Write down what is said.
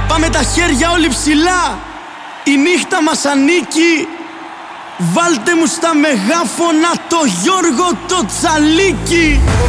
Πάμε τα χέρια όλοι ψηλά, η νύχτα μας ανήκει. Βάλτε μου στα μεγάφωνα το Γιώργο το Τσαλίκι.